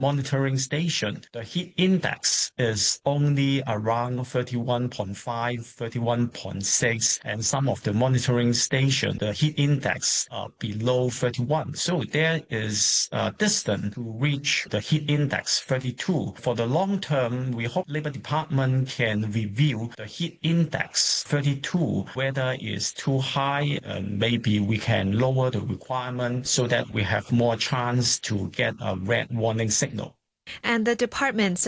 monitoring station, the heat index is only around 31.5, 31.6, and some of the monitoring station, the heat index below 31. So there is a distance to reach the heat index 32. For the long term, we hope Labor Department can review the heat index 32, whether it's too high, and maybe we can lower the requirement so that we have more chance to get a red warning signal. And the department